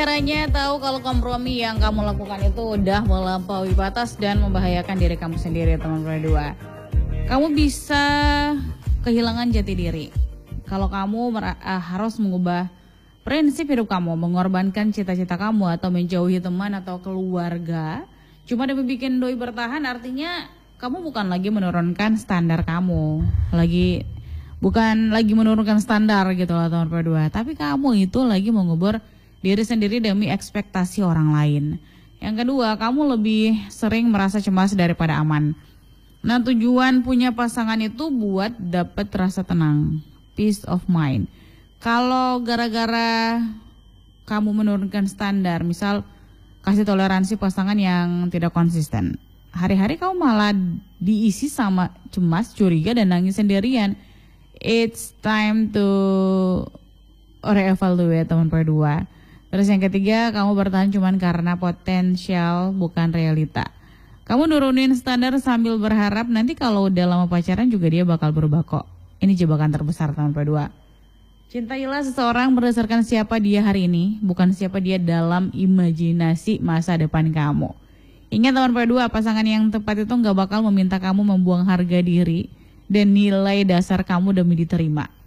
caranya tahu kalau kompromi yang kamu lakukan itu udah melampaui batas dan membahayakan diri kamu sendiri, teman-teman berdua. Kamu bisa kehilangan jati diri kalau kamu harus mengubah prinsip hidup kamu, mengorbankan cita-cita kamu atau menjauhi teman atau keluarga cuma demi bikin doi bertahan. Artinya kamu bukan lagi menurunkan standar kamu, bukan lagi menurunkan standar gitu loh teman berdua, tapi kamu itu lagi mengubur diri sendiri demi ekspektasi orang lain. Yang kedua, kamu lebih sering merasa cemas daripada aman. Nah, tujuan punya pasangan itu buat dapat rasa tenang, peace of mind. Kalau gara-gara kamu menurunkan standar, misal kasih toleransi pasangan yang tidak konsisten, hari-hari kamu malah diisi sama cemas, curiga, dan nangis sendirian. It's time to reevaluate teman berdua. Terus yang ketiga, kamu bertahan cuman karena potensial bukan realita. Kamu nurunin standar sambil berharap nanti kalau udah lama pacaran juga dia bakal berubah kok. Ini jebakan terbesar teman berdua. Cintailah seseorang berdasarkan siapa dia hari ini, bukan siapa dia dalam imajinasi masa depan kamu. Ingat teman berdua, pasangan yang tepat itu gak bakal meminta kamu membuang harga diri dan nilai dasar kamu demi diterima.